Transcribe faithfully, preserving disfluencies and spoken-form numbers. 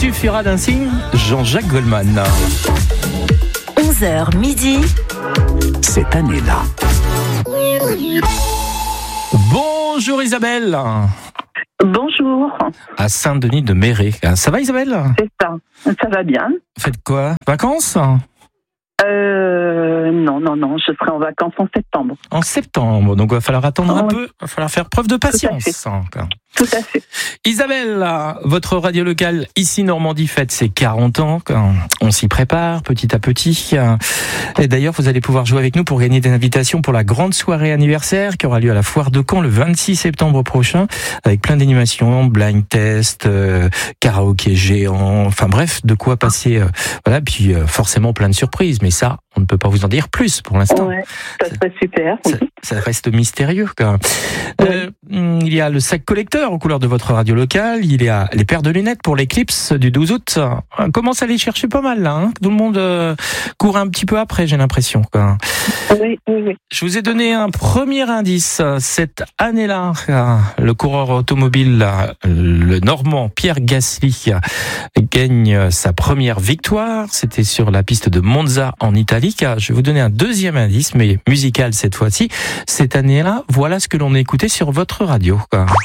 suffira d'un signe, Jean-Jacques Goldman. onze heures midi. Cette année-là. Bonjour Isabelle. Bonjour. À Saint-Denis-de-Méré. Ça va Isabelle? C'est ça. Ça va bien. Faites quoi? Vacances? Euh, non, non, non. Je serai en vacances en septembre. En septembre. Donc il va falloir attendre Oh, un oui. peu. Il va falloir faire preuve de patience. Tout à fait. Isabelle, votre radio locale ici Normandie fête ses quarante ans. On s'y prépare petit à petit. Et d'ailleurs, vous allez pouvoir jouer avec nous pour gagner des invitations pour la grande soirée anniversaire qui aura lieu à la Foire de Caen le vingt-six septembre prochain, avec plein d'animations, blind test, euh, karaoké géant, enfin bref, de quoi passer. Euh, voilà, puis euh, forcément plein de surprises. Mais ça, on ne peut pas vous en dire plus pour l'instant. Ouais, ça serait super. Ça, ça reste mystérieux quand même. Euh, il y a le sac collecteur aux couleurs de votre radio locale, il y a les paires de lunettes pour l'éclipse du douze août. On commence à les chercher pas mal là, hein. Tout le monde euh, court un petit peu après, j'ai l'impression. Quoi. Oui, oui, oui. Je vous ai donné un premier indice. Cette année-là, le coureur automobile, le Normand Pierre Gasly, gagne sa première victoire. C'était sur la piste de Monza en Italie. Je vais vous donner un deuxième indice, mais musical cette fois-ci. Cette année-là, voilà ce que l'on écoutait sur votre radio. Quoi.